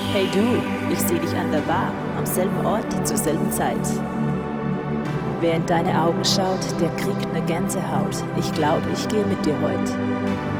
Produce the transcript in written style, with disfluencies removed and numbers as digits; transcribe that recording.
Hey du, ich sehe dich an der Bar, am selben Ort, zur selben Zeit. Wer in deine Augen schaut, der kriegt ne Gänsehaut. Ich glaube, ich gehe mit dir heut.